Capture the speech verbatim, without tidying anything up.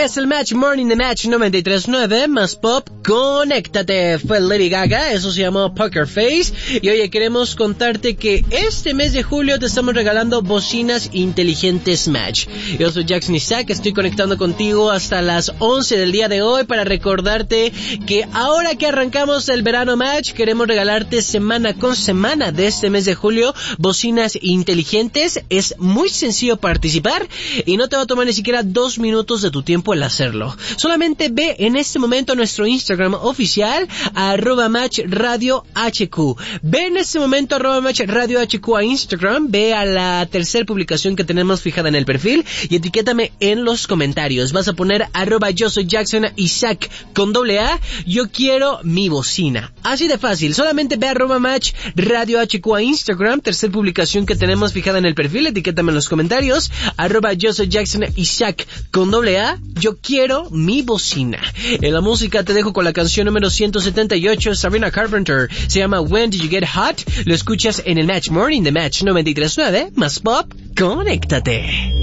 Es el Match Morning de Match noventa y tres punto nueve, más pop, conéctate. Fue Lady Gaga, eso se llamó Poker Face. Y oye, queremos contarte que este mes de julio te estamos regalando bocinas inteligentes Match. Yo soy Jackson Isaac, estoy conectando contigo hasta las once del día de hoy para recordarte que ahora que arrancamos el verano Match, queremos regalarte semana con semana de este mes de julio bocinas inteligentes. Es muy sencillo participar y no te va a tomar ni siquiera dos minutos de tu tiempo el hacerlo. Solamente ve en este momento a nuestro Instagram oficial, arroba match radio hq. Ve en este momento arroba match radio hq a Instagram, ve a la tercera publicación que tenemos fijada en el perfil y etiquétame en los comentarios. Vas a poner arroba yo soy Jackson Isaac con doble A, yo quiero mi bocina. Así de fácil, solamente ve a arroba match radio hq a Instagram, tercera publicación que tenemos fijada en el perfil, etiquétame en los comentarios, arroba yo soy Jackson Isaac con doble A, yo quiero mi bocina. En la música te dejo con la canción número ciento setenta y ocho, Sabrina Carpenter, se llama When Did You Get Hot, lo escuchas en el Match Morning de Match noventa y tres punto nueve, más pop, conéctate.